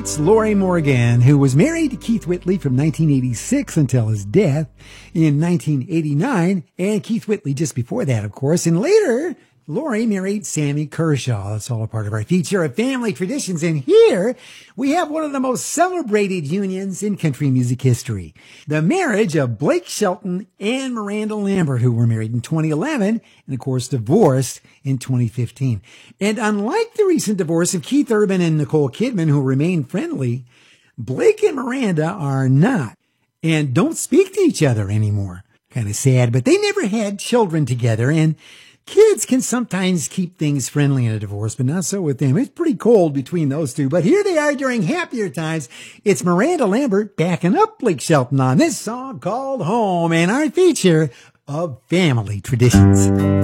It's Lorrie Morgan, who was married to Keith Whitley from 1986 until his death in 1989, and Keith Whitley just before that, of course. And later, Lorrie married Sammy Kershaw. That's all a part of our feature of family traditions. And here we have one of the most celebrated unions in country music history. The marriage of Blake Shelton and Miranda Lambert, who were married in 2011 and, of course, divorced in 2015. And unlike the recent divorce of Keith Urban and Nicole Kidman, who remain friendly, Blake and Miranda are not and don't speak to each other anymore. Kind of sad, but they never had children together, and kids can sometimes keep things friendly in a divorce, but not so with them. It's pretty cold between those two. But here they are during happier times. It's Miranda Lambert backing up Blake Shelton on this song called Home, and our feature of family traditions.